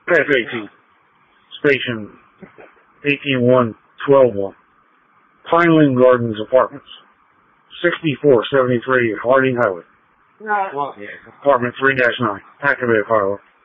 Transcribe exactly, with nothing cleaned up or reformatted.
F eighteen, station eighteen one twelve one, Pineland Gardens Apartments, sixty-four seventy-three Harding Highway, Well, yeah. Apartment three dash nine, activate fire alarm.